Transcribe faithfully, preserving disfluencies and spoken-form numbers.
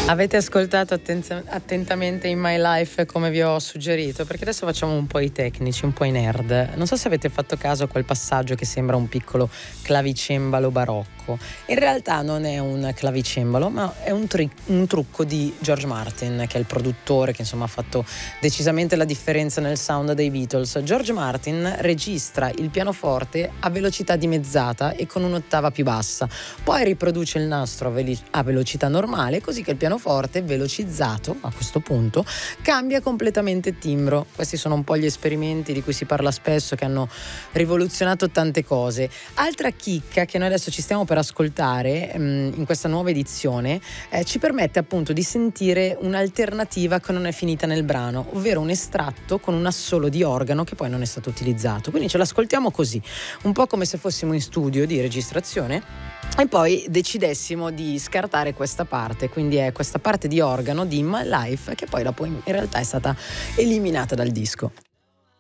Avete ascoltato attenz- attentamente In My Life come vi ho suggerito, perché adesso facciamo un po' i tecnici, un po' i nerd. Non so se avete fatto caso a quel passaggio che sembra un piccolo clavicembalo barocco. In realtà non è un clavicembalo, ma è un, tri- un trucco di George Martin, che è il produttore che insomma ha fatto decisamente la differenza nel sound dei Beatles. George Martin registra il pianoforte a velocità dimezzata e con un'ottava più bassa, poi riproduce il nastro a, ve- a velocità normale, così che il pianoforte velocizzato a questo punto cambia completamente timbro. Questi sono un po' gli esperimenti di cui si parla spesso, che hanno rivoluzionato tante cose. Altra chicca che noi adesso ci stiamo per ascoltare mh, in questa nuova edizione eh, ci permette appunto di sentire un'alternativa che non è finita nel brano, ovvero un estratto con un assolo di organo che poi non è stato utilizzato. Quindi ce l'ascoltiamo così, un po' come se fossimo in studio di registrazione e poi decidessimo di scartare questa parte. Quindi è questa parte di organo di In My Life che poi dopo in realtà è stata eliminata dal disco.